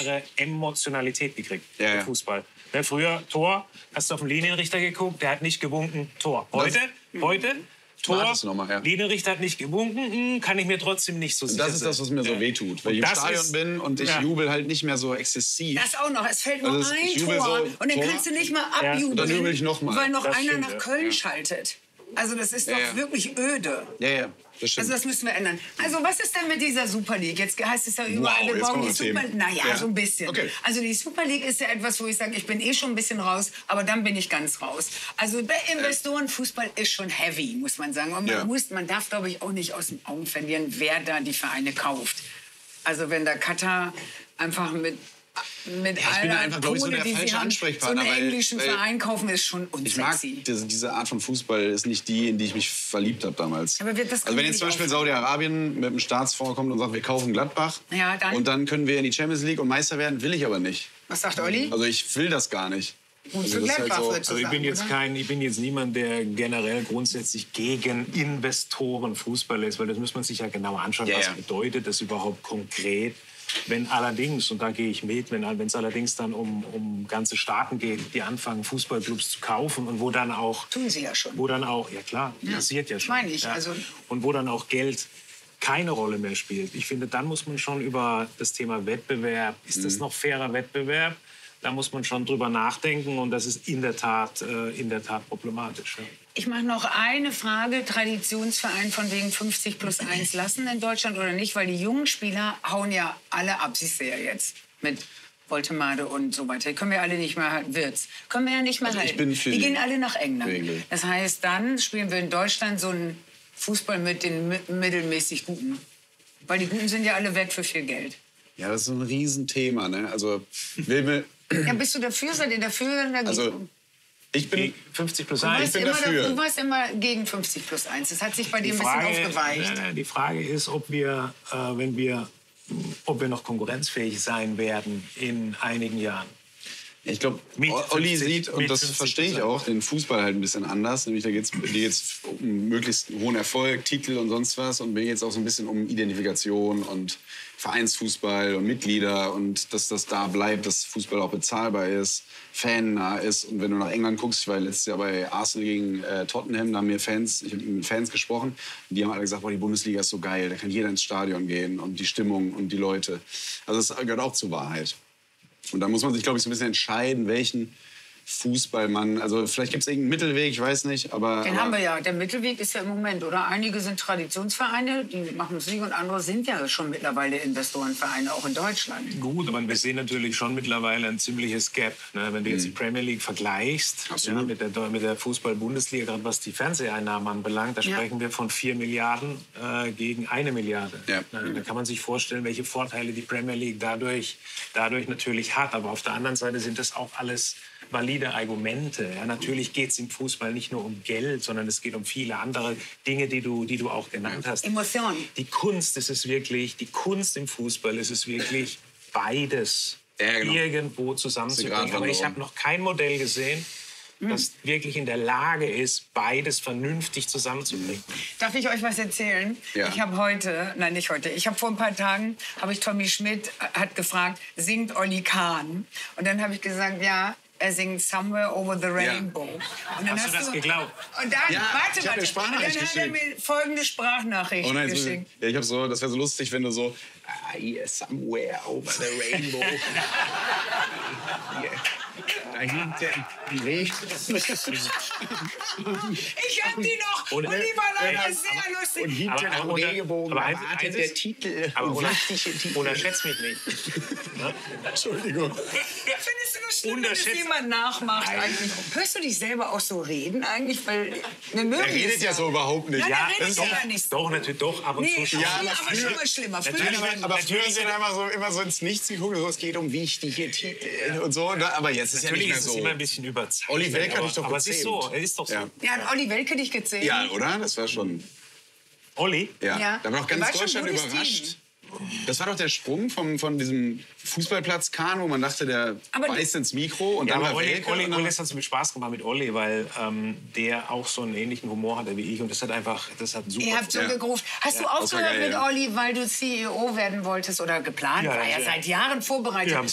andere Emotionalität gekriegt Ja. im Fußball. Ne, früher Tor, hast du auf den Linienrichter geguckt, der hat nicht gewunken, Tor. Heute, Tor, Linienrichter hat nicht gewunken, kann ich mir trotzdem nicht so sicher sein. Das ist das, was mir so wehtut. Weil ich im Stadion bin und ich jubel halt nicht mehr so exzessiv. Das auch noch. Es fällt nur Also ein Tor und dann kannst du nicht mal abjubeln, und dann jubel ich noch mal. weil noch Das einer stimmt, nach Köln schaltet. Also das ist doch wirklich öde. Ja, das stimmt. Also das müssen wir ändern. Also was ist denn mit dieser Super League? Jetzt heißt es ja überall, wir brauchen die Super League. Naja, so ein bisschen. Okay. Also die Super League ist ja etwas, wo ich sage, ich bin eh schon ein bisschen raus, aber dann bin ich ganz raus. Also bei Investorenfußball ist schon heavy, muss man sagen. Und man darf, glaube ich, auch nicht aus den Augen verlieren, wer da die Vereine kauft. Also wenn der Katar einfach mit ich bin da einfach, glaube ich, so der falsche Ansprechpartner. So einen englischen Verein kaufen ist schon unsexy. Ich mag diese Art von Fußball ist nicht die, in die ich mich verliebt habe damals. Aber also wenn jetzt zum Beispiel Saudi-Arabien mit einem Staatsfonds kommt und sagt, wir kaufen Gladbach und dann können wir in die Champions League und Meister werden, will ich aber nicht. Was sagt Olli? Also ich will das gar nicht. Und für Gladbach also ich bin jetzt niemand, der generell grundsätzlich gegen Investorenfußball ist, weil das muss man sich ja genau anschauen, was bedeutet das überhaupt konkret. Wenn allerdings, und da gehe ich mit, wenn es allerdings dann um ganze Staaten geht, die anfangen, Fußballclubs zu kaufen und wo dann auch... Tun sie ja schon. Wo dann auch, ja klar, passiert ja schon. Meine ich, also... Und wo dann auch Geld keine Rolle mehr spielt. Ich finde, dann muss man schon über das Thema Wettbewerb, ist das noch fairer Wettbewerb? Da muss man schon drüber nachdenken und das ist in der Tat problematisch. Ja. Ich mache noch eine Frage. Traditionsverein von wegen 50+1 lassen in Deutschland oder nicht? Weil die jungen Spieler hauen ja alle ab. Siehst du ja jetzt mit Woltemade und so weiter. Die können wir alle nicht mehr halten. Können wir ja nicht mehr halten. Die gehen alle nach England. Das heißt, dann spielen wir in Deutschland so einen Fußball mit den mittelmäßig Guten. Weil die Guten sind ja alle weg für viel Geld. Ja, das ist so ein Riesenthema. Ne? Also, ja, bist du dafür? Seid ihr dafür? Also, ich bin 50+1. Ich bin dafür. Du warst immer gegen 50+1. Das hat sich bei dir ein bisschen aufgeweicht. Die Frage ist, ob wir noch konkurrenzfähig sein werden in einigen Jahren. Ich glaube, Olli sieht, und das verstehe ich auch, den Fußball halt ein bisschen anders. Nämlich da geht es um möglichst hohen Erfolg, Titel und sonst was. Und mir geht es auch so ein bisschen um Identifikation und Vereinsfußball und Mitglieder. Und dass das da bleibt, dass Fußball auch bezahlbar ist, fannah ist. Und wenn du nach England guckst, ich war letztes Jahr bei Arsenal gegen Tottenham, da haben ich habe mit Fans gesprochen. Und die haben alle gesagt, boah, die Bundesliga ist so geil, da kann jeder ins Stadion gehen. Und die Stimmung und die Leute. Also das gehört auch zur Wahrheit. Und da muss man sich, glaube ich, so ein bisschen entscheiden, welchen Fußball man... Also vielleicht gibt es irgendeinen Mittelweg, ich weiß nicht, aber... Den haben wir ja. Der Mittelweg ist ja im Moment, oder? Einige sind Traditionsvereine, die machen Musik, und andere sind ja schon mittlerweile Investorenvereine, auch in Deutschland. Gut, aber wir sehen natürlich schon mittlerweile ein ziemliches Gap. Ne? Wenn du jetzt die Premier League vergleichst mit der Fußball-Bundesliga, gerade was die Fernseheinnahmen anbelangt, da sprechen wir von 4 Milliarden gegen 1 Milliarde. Ja. Da kann man sich vorstellen, welche Vorteile die Premier League dadurch natürlich hat. Aber auf der anderen Seite sind das auch alles valide Argumente. Ja, natürlich geht es im Fußball nicht nur um Geld, sondern es geht um viele andere Dinge, die du auch genannt hast. Emotionen. Die Kunst im Fußball ist es wirklich, beides irgendwo zusammenzubringen. Aber ich habe noch kein Modell gesehen, das wirklich in der Lage ist, beides vernünftig zusammenzubringen. Darf ich euch was erzählen? Ja. Ich habe vor ein paar Tagen, Tommy Schmidt hat gefragt, singt Olli Kahn? Und dann habe ich gesagt, ja, er singt Somewhere Over the Rainbow. Ja. Und dann hast du das geglaubt? Und dann, warte. Und dann hat er mir folgende Sprachnachricht geschickt. Ja, ich habe so, das wäre so lustig, wenn du so, Somewhere Over the Rainbow. Dahinter die Weg. Ich hab die noch. Und die war leider sehr lustig. Und hinter dem Regenbogen wartet der Titel. Aber unterschätzt mich nicht. Entschuldigung. Findest du das schlimm, wenn das jemand nachmacht eigentlich? Hörst du dich selber auch so reden eigentlich? Weil er redet ja so überhaupt nicht. Nein, er redet ja nicht. Doch, natürlich, doch, ab und zu schon. Ja, aber schon mal schlimmer. Aber früher sind immer so ins Nichts geguckt. Es geht um wichtige Titel und so. Aber jetzt ist ja nicht mehr so. Ist immer ein bisschen überzeugt. Olli Welke hat dich doch gezähmt. Aber es ist doch so. Ja, hat Olli Welke dich gezähmt? Ja, oder? Das war schon... Olli? Ja. Da war doch ganz Deutschland überrascht. Das war doch der Sprung von diesem Fußballplatz-Kahn, wo man dachte, der beißt ins Mikro und dann war Welke. Olli, es hat mit Spaß gemacht mit Olli, weil der auch so einen ähnlichen Humor hatte wie ich. Und das hat super... Ihr habt so gegruft. Hast du aufgehört mit Olli, weil du CEO werden wolltest oder geplant? War ja seit Jahren vorbereitet.